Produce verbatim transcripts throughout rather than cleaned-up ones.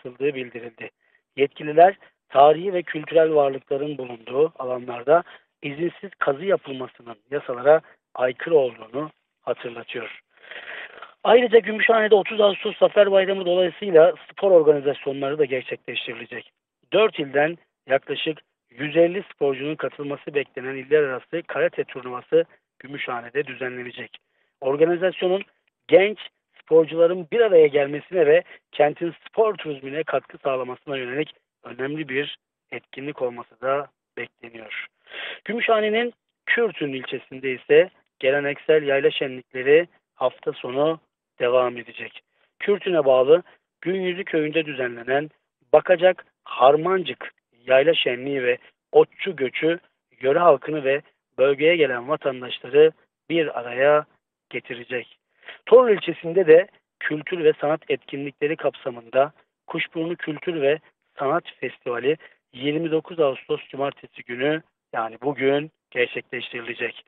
yapıldığı bildirildi. Yetkililer tarihi ve kültürel varlıkların bulunduğu alanlarda izinsiz kazı yapılmasının yasalara aykırı olduğunu hatırlatıyor. Ayrıca Gümüşhane'de otuz Ağustos Zafer Bayramı dolayısıyla spor organizasyonları da gerçekleştirilecek. dört ilden yaklaşık yüz elli sporcunun katılması beklenen iller arası karate turnuvası Gümüşhane'de düzenlenecek. Organizasyonun genç sporcuların bir araya gelmesine ve kentin spor turizmine katkı sağlamasına yönelik önemli bir etkinlik olması da bekleniyor. Gümüşhane'nin Kürtün ilçesinde ise geleneksel yayla şenlikleri hafta sonu devam edecek. Kürtün'e bağlı Günyüzü köyünde düzenlenen Bakacak Harmancık yayla şenliği ve otçu göçü yöre halkını ve bölgeye gelen vatandaşları bir araya getirecek. Torun ilçesinde de kültür ve sanat etkinlikleri kapsamında Kuşburnu Kültür ve Sanat Festivali yirmi dokuz Ağustos Cumartesi günü, yani bugün gerçekleştirilecek.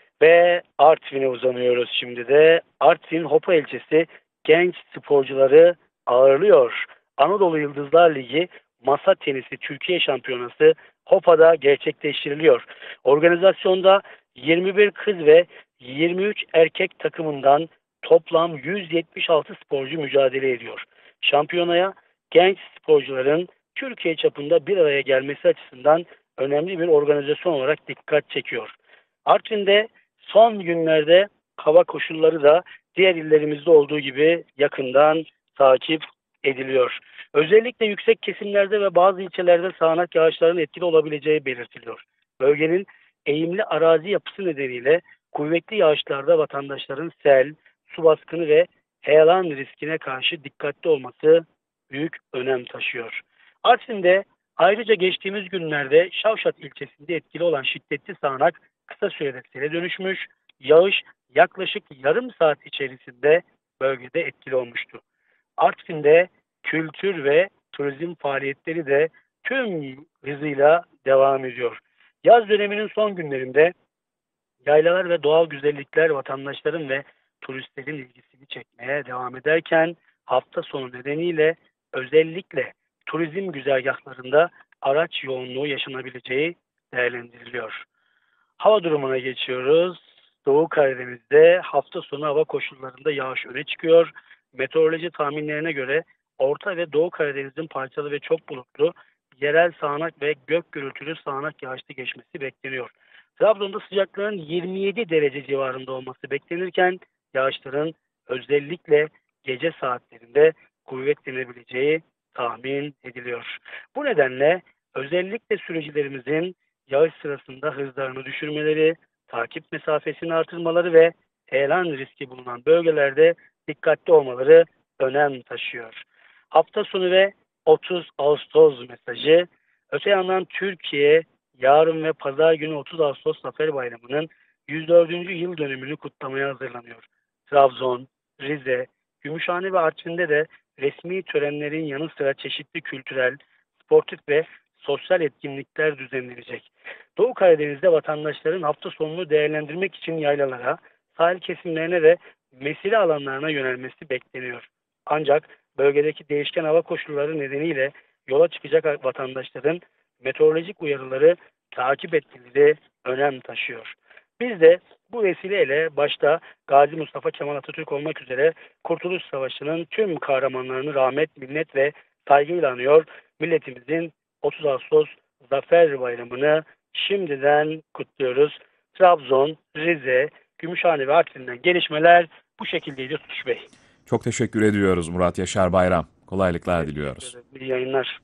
Ve Artvin'e uzanıyoruz şimdi de. Artvin Hopa ilçesi genç sporcuları ağırlıyor. Anadolu Yıldızlar Ligi Masa Tenisi Türkiye Şampiyonası Hopa'da gerçekleştiriliyor. Organizasyonda yirmi bir kız ve yirmi üç erkek takımından toplam yüz yetmiş altı sporcu mücadele ediyor. Şampiyonaya genç sporcuların Türkiye çapında bir araya gelmesi açısından önemli bir organizasyon olarak dikkat çekiyor. Artvin'de son günlerde hava koşulları da diğer illerimizde olduğu gibi yakından takip ediliyor. Özellikle yüksek kesimlerde ve bazı ilçelerde sağanak yağışların etkili olabileceği belirtiliyor. Bölgenin eğimli arazi yapısı nedeniyle kuvvetli yağışlarda vatandaşların sel, su baskını ve heyelan riskine karşı dikkatli olması büyük önem taşıyor. Artvin'de ayrıca geçtiğimiz günlerde Şavşat ilçesinde etkili olan şiddetli sağanak kısa sürede sele dönüşmüş, yağış yaklaşık yarım saat içerisinde bölgede etkili olmuştu. Artvin'de kültür ve turizm faaliyetleri de tüm hızıyla devam ediyor. Yaz döneminin son günlerinde yaylalar ve doğal güzellikler vatandaşların ve turistlerin ilgisini çekmeye devam ederken hafta sonu nedeniyle özellikle turizm güzergahlarında araç yoğunluğu yaşanabileceği değerlendiriliyor. Hava durumuna geçiyoruz. Doğu Karadeniz'de hafta sonu hava koşullarında yağış öne çıkıyor. Meteoroloji tahminlerine göre Orta ve Doğu Karadeniz'in parçalı ve çok bulutlu, yerel sağanak ve gök gürültülü sağanak yağışlı geçmesi bekleniyor. Trabzon'da sıcaklığın yirmi yedi derece civarında olması beklenirken yağışların özellikle gece saatlerinde kuvvetlenebileceği tahmin ediliyor. Bu nedenle özellikle sürücülerimizin yağış sırasında hızlarını düşürmeleri, takip mesafesini artırmaları ve heyelan riski bulunan bölgelerde dikkatli olmaları önem taşıyor. Hafta sonu ve otuz Ağustos mesajı. Öte yandan Türkiye yarın ve pazar günü otuz Ağustos Zafer Bayramı'nın yüz dördüncü yıl dönümünü kutlamaya hazırlanıyor. Trabzon, Rize, Gümüşhane ve Artvin'de de resmi törenlerin yanı sıra çeşitli kültürel, sportif ve sosyal etkinlikler düzenlenecek. Doğu Karadeniz'de vatandaşların hafta sonunu değerlendirmek için yaylalara, sahil kesimlerine ve mesire alanlarına yönelmesi bekleniyor. Ancak bölgedeki değişken hava koşulları nedeniyle yola çıkacak vatandaşların meteorolojik uyarıları takip etmeleri önem taşıyor. Biz de bu vesileyle başta Gazi Mustafa Kemal Atatürk olmak üzere Kurtuluş Savaşı'nın tüm kahramanlarını rahmet, minnet ve saygıyla anıyor. Milletimizin otuz Ağustos Zafer Bayramı'nı şimdiden kutluyoruz. Trabzon, Rize, Gümüşhane ve Artvin'den gelişmeler bu şekildeydi Tutuş Bey. Çok teşekkür ediyoruz Murat Yaşar Bayram. Kolaylıklar diliyoruz. İyi yayınlar.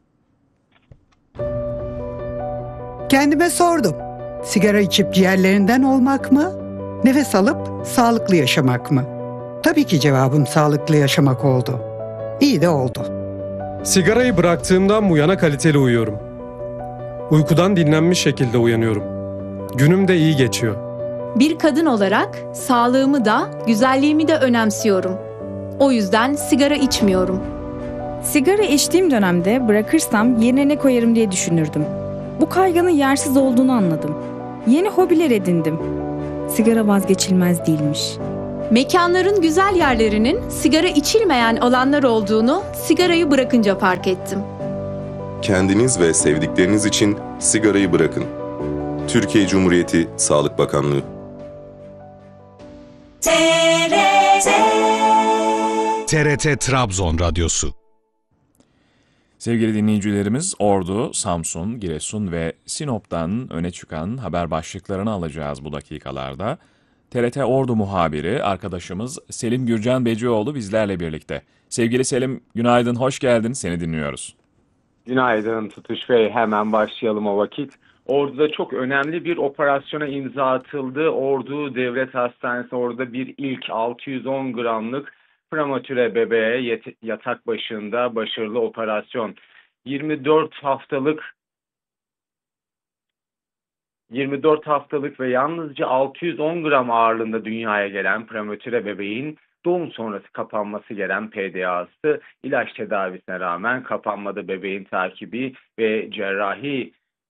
Kendime sordum. Sigara içip ciğerlerinden olmak mı? Nefes alıp sağlıklı yaşamak mı? Tabii ki cevabım sağlıklı yaşamak oldu. İyi de oldu. Sigarayı bıraktığımdan bu yana kaliteli uyuyorum. Uykudan dinlenmiş şekilde uyanıyorum. Günüm de iyi geçiyor. Bir kadın olarak sağlığımı da, güzelliğimi de önemsiyorum. O yüzden sigara içmiyorum. Sigara içtiğim dönemde bırakırsam yerine ne koyarım diye düşünürdüm. Bu kaygının yersiz olduğunu anladım. Yeni hobiler edindim. Sigara vazgeçilmez değilmiş. Mekanların güzel yerlerinin sigara içilmeyen alanlar olduğunu sigarayı bırakınca fark ettim. Kendiniz ve sevdikleriniz için sigarayı bırakın. Türkiye Cumhuriyeti Sağlık Bakanlığı. T R T T R T Trabzon Radyosu. Sevgili dinleyicilerimiz, Ordu, Samsun, Giresun ve Sinop'tan öne çıkan haber başlıklarını alacağız bu dakikalarda. T R T Ordu muhabiri arkadaşımız Selim Gürcan Becioğlu bizlerle birlikte. Sevgili Selim, günaydın, hoş geldin, seni dinliyoruz. Günaydın Tutuş Bey, hemen başlayalım o vakit. Ordu'da çok önemli bir operasyona imza atıldı. Ordu Devlet Hastanesi orada bir ilk altı yüz on gramlık prematüre bebeğe yatak başında başarılı operasyon. yirmi dört haftalık yirmi dört haftalık ve yalnızca altı yüz on gram ağırlığında dünyaya gelen prematüre bebeğin doğum sonrası kapanması gelen P D A'sı ilaç tedavisine rağmen kapanmadı. Bebeğin takibi ve cerrahi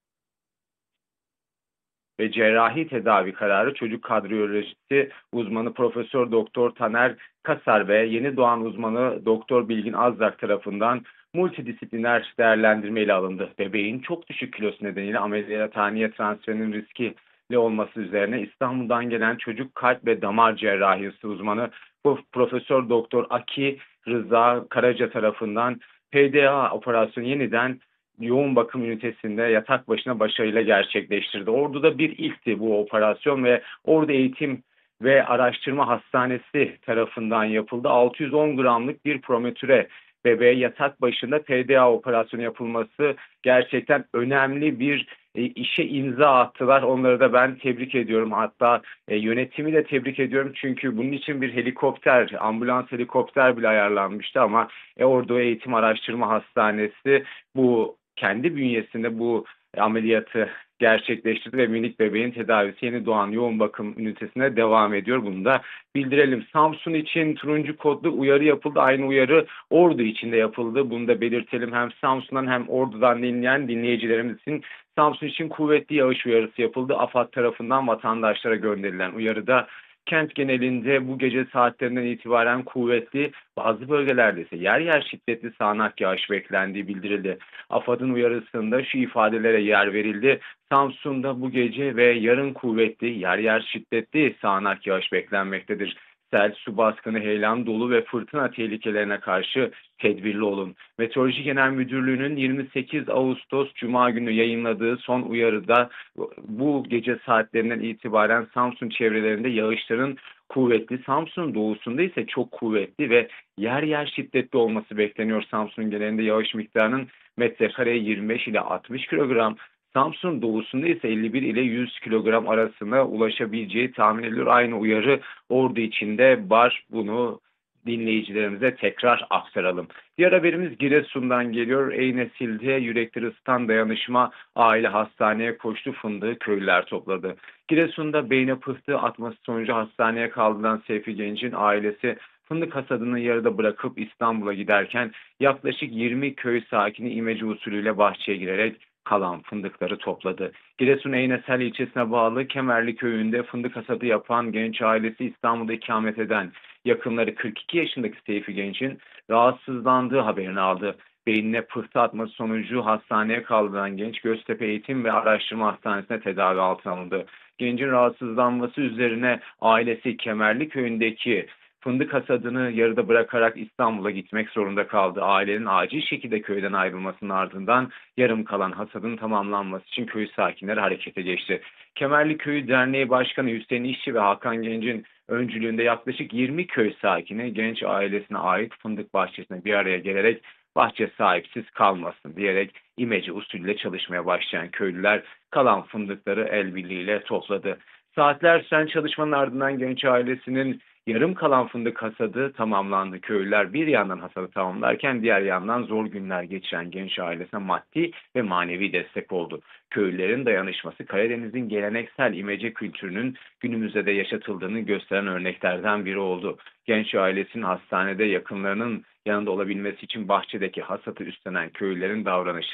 ve cerrahi tedavi kararı çocuk kardiyolojisi uzmanı Profesör Doktor Taner Kasar ve yeni doğan uzmanı Doktor Bilgin Azzak tarafından multidisipliner değerlendirme ile alındı. Bebeğin çok düşük kilosu nedeniyle ameliyathaneye transferinin riskli olması üzerine İstanbul'dan gelen çocuk kalp ve damar cerrahisi uzmanı Profesör Doktor Aki Rıza Karaca tarafından P D A operasyonu yeniden yoğun bakım ünitesinde yatak başına başarıyla gerçekleştirdi. Ordu'da bir ilkti bu operasyon ve Ordu Eğitim ve Araştırma Hastanesi tarafından yapıldı. altı yüz on gramlık bir prematüre bebeğe yatak başında P D A operasyonu yapılması gerçekten önemli bir e, işe imza attılar. Onları da ben tebrik ediyorum. Hatta e, yönetimi de tebrik ediyorum. Çünkü bunun için bir helikopter, ambulans helikopter bile ayarlanmıştı ama e, Ordu Eğitim Araştırma Hastanesi bu kendi bünyesinde bu ameliyatı gerçekleştirdi ve minik bebeğin tedavisi yeni doğan yoğun bakım ünitesine devam ediyor. Bunu da bildirelim. Samsun için turuncu kodlu uyarı yapıldı. Aynı uyarı Ordu için de yapıldı. Bunu da belirtelim. Hem Samsun'dan hem Ordu'dan dinleyen dinleyicilerimiz için Samsun için kuvvetli yağış uyarısı yapıldı. AFAD tarafından vatandaşlara gönderilen uyarıda kent genelinde bu gece saatlerinden itibaren kuvvetli, bazı bölgelerde ise yer yer şiddetli sağanak yağış beklendiği bildirildi. AFAD'ın uyarısında şu ifadelere yer verildi. Samsun'da bu gece ve yarın kuvvetli, yer yer şiddetli sağanak yağış beklenmektedir. Sel, su baskını, heyelan, dolu ve fırtına tehlikelerine karşı tedbirli olun. Meteoroloji Genel Müdürlüğü'nün yirmi sekiz Ağustos Cuma günü yayınladığı son uyarıda bu gece saatlerinden itibaren Samsun çevrelerinde yağışların kuvvetli, Samsun doğusunda ise çok kuvvetli ve yer yer şiddetli olması bekleniyor. Samsun genelinde yağış miktarının metrekareye yirmi beş ile altmış kilogram, Samsun doğusunda ise elli bir ile yüz kilogram arasında ulaşabileceği tahmin ediliyor. Aynı uyarı Ordu içinde var. Bunu dinleyicilerimize tekrar aktaralım. Diğer haberimiz Giresun'dan geliyor. Eynesil'de yürekleri ısıtan dayanışma aile hastaneye koştu, fındığı köylüler topladı. Giresun'da beyne pıhtı atması sonucu hastaneye kaldırılan Seyfi Genç'in ailesi fındık hasadını yarıda bırakıp İstanbul'a giderken yaklaşık yirmi köy sakini imece usulüyle bahçeye girerek kalan fındıkları topladı. Giresun Eynesel ilçesine bağlı Kemerli köyünde fındık hasadı yapan genç ailesi İstanbul'da ikamet eden yakınları kırk iki yaşındaki Seyfi Genç'in rahatsızlandığı haberini aldı. Beynine pıhtı atması sonucu hastaneye kaldırılan genç Göztepe Eğitim ve Araştırma Hastanesi'ne tedavi altına alındı. Gencin rahatsızlanması üzerine ailesi Kemerli köyündeki fındık hasadını yarıda bırakarak İstanbul'a gitmek zorunda kaldı. Ailenin acil şekilde köyden ayrılmasının ardından yarım kalan hasadın tamamlanması için köy sakinleri harekete geçti. Kemerli Köyü Derneği Başkanı Hüseyin İşçi ve Hakan Genç'in öncülüğünde yaklaşık yirmi köy sakini genç ailesine ait fındık bahçesine bir araya gelerek bahçe sahipsiz kalmasın diyerek imece usulüyle çalışmaya başlayan köylüler kalan fındıkları el birliğiyle topladı. Saatler süren çalışmanın ardından genç ailesinin yarım kalan fındık hasadı tamamlandı. Köylüler bir yandan hasadı tamamlarken diğer yandan zor günler geçiren genç ailesine maddi ve manevi destek oldu. Köylülerin dayanışması Karadeniz'in geleneksel imece kültürünün günümüzde de yaşatıldığını gösteren örneklerden biri oldu. Genç ailesinin hastanede yakınlarının yanında olabilmesi için bahçedeki hasadı üstlenen köylülerin davranışı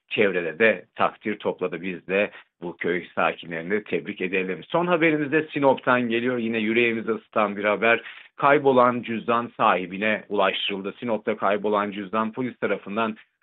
çevrede de takdir topladı. Biz de bu köy sakinlerini de tebrik edelim. Son haberimiz de Sinop'tan geliyor. Yine yüreğimizi ısıtan bir haber. Kaybolan cüzdan sahibine ulaştırıldı. Sinop'ta kaybolan cüzdan polis tarafından